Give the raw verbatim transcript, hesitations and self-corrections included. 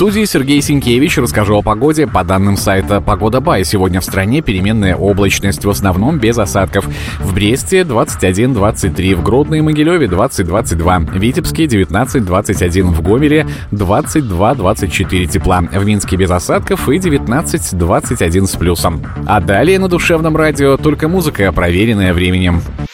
студии Сергей Синкевич. Расскажу о погоде. По данным сайта Погода Бай, сегодня в стране переменная облачность, в основном без осадков. В Бресте двадцать один двадцать три, в Гродно и Могилеве двадцать двадцать два, в Витебске девятнадцать двадцать один, в Гомеле двадцать два двадцать четыре тепла, в Минске без осадков и девятнадцать двадцать один с плюсом. А далее на душевном радио только музыка, проверенная временем.